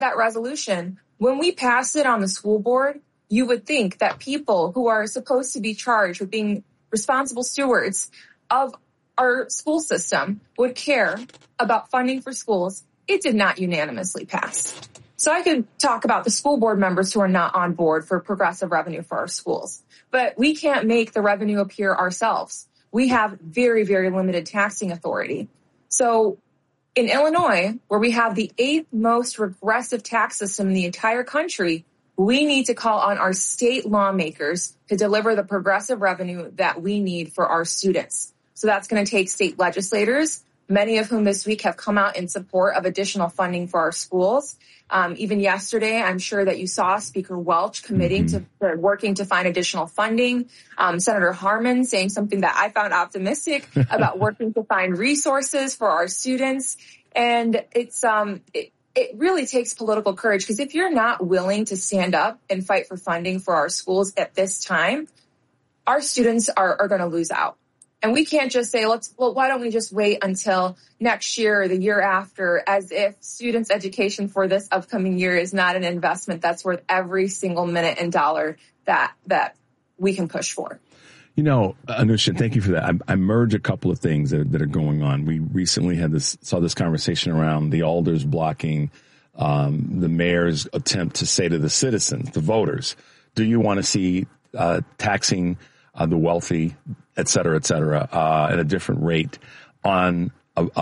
that resolution, when we pass it on the school board, you would think that people who are supposed to be charged with being responsible stewards of our school system would care about funding for schools. It did not unanimously pass. So I could talk about the school board members who are not on board for progressive revenue for our schools, but we can't make the revenue appear ourselves. We have very, very limited taxing authority. So in Illinois, where we have the 8th most regressive tax system in the entire country, we need to call on our state lawmakers to deliver the progressive revenue that we need for our students. So that's going to take state legislators, many of whom this week have come out in support of additional funding for our schools. Even yesterday, I'm sure that you saw Speaker Welch committing to working to find additional funding. Senator Harman saying something that I found optimistic about working to find resources for our students. And it really takes political courage, because if you're not willing to stand up and fight for funding for our schools at this time, our students are going to lose out. And we can't just say, why don't we just wait until next year or the year after, as if students' education for this upcoming year is not an investment that's worth every single minute and dollar that we can push for. You know, Anusha, thank you for that. I merge a couple of things that are going on. We recently saw this conversation around the alders blocking the mayor's attempt to say to the citizens, the voters, do you want to see taxing the wealthy, et cetera, at a different rate on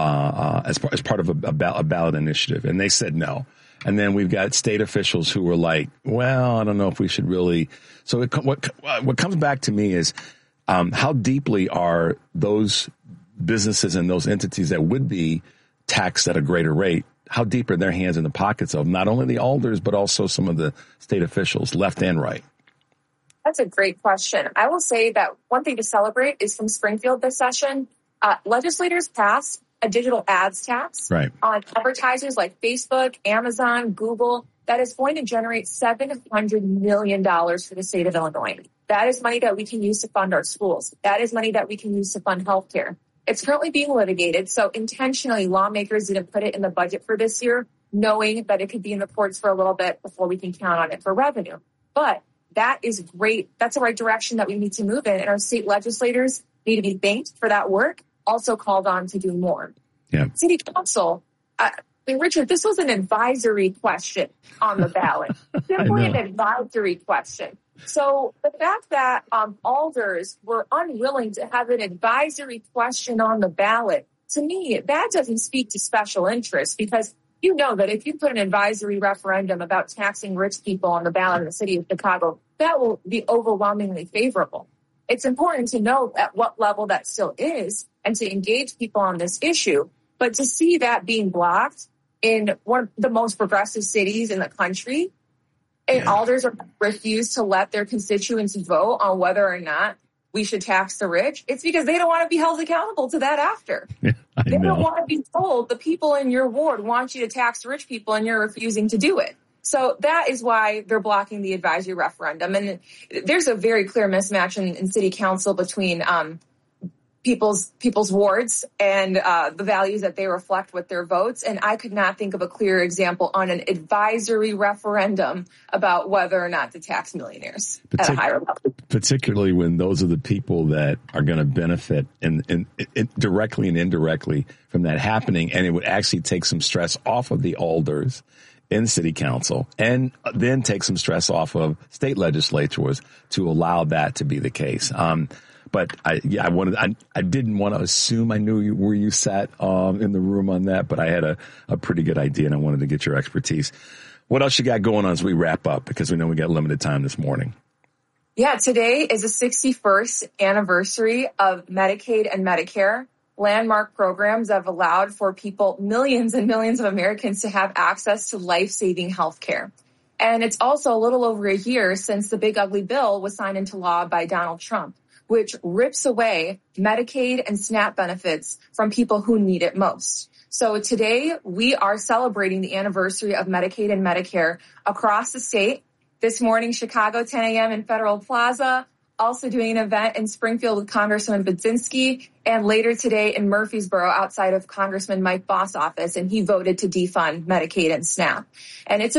as part of a ballot initiative? And they said no. And then we've got state officials who were like, well, I don't know if we should really. So what comes back to me is how deeply are those businesses and those entities that would be taxed at a greater rate, how deep are their hands in the pockets of not only the alders, but also some of the state officials, left and right? That's a great question. I will say that one thing to celebrate is from Springfield this session, legislators passed a digital ads tax on advertisers like Facebook, Amazon, Google, that is going to generate $700 million for the state of Illinois. That is money that we can use to fund our schools. That is money that we can use to fund healthcare. It's currently being litigated, so intentionally lawmakers didn't put it in the budget for this year, knowing that it could be in the courts for a little bit before we can count on it for revenue. But that is great. That's the right direction that we need to move in. And our state legislators need to be thanked for that work, also called on to do more. Yeah. City Council, Richard, this was an advisory question on the ballot. Simply an advisory question. So the fact that alders were unwilling to have an advisory question on the ballot, to me, that doesn't speak to special interest, because you know that if you put an advisory referendum about taxing rich people on the ballot in the city of Chicago, that will be overwhelmingly favorable. It's important to know at what level that still is and to engage people on this issue. But to see that being blocked in one of the most progressive cities in the country, and alders refuse to let their constituents vote on whether or not we should tax the rich, it's because they don't want to be held accountable to that after. They don't want to be told the people in your ward want you to tax rich people and you're refusing to do it. So that is why they're blocking the advisory referendum. And there's a very clear mismatch in city council between people's wards and the values that they reflect with their votes. And I could not think of a clearer example on an advisory referendum about whether or not to tax millionaires at a higher level. Particularly when those are the people that are going to benefit and directly and indirectly from that happening. And it would actually take some stress off of the alders in city council and then take some stress off of state legislatures to allow that to be the case. But I didn't want to assume I knew where you sat in the room on that, but I had a pretty good idea and I wanted to get your expertise. What else you got going on as we wrap up? Because we know we got limited time this morning. Yeah, today is the 61st anniversary of Medicaid and Medicare, landmark programs that have allowed for people, millions and millions of Americans, to have access to life-saving health care. And it's also a little over a year since the big ugly bill was signed into law by Donald Trump, which rips away Medicaid and SNAP benefits from people who need it most. So today we are celebrating the anniversary of Medicaid and Medicare across the state. This morning, Chicago, 10 a.m. in Federal Plaza, also doing an event in Springfield with Congressman Budzinski, and later today in Murfreesboro outside of Congressman Mike Boss' office, and he voted to defund Medicaid and SNAP. And it's